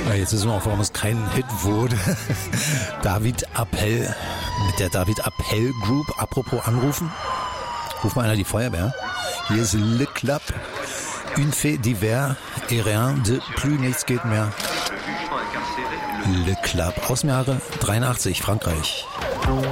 Ja, jetzt wissen wir auch, warum es kein Hit wurde. David Appel mit der David Appel Group. Apropos anrufen. Ruf mal einer die Feuerwehr. Hier ist Le Club. Une fait divers et rien de plus, nichts geht mehr. Le Club aus dem Jahre 83, Frankreich.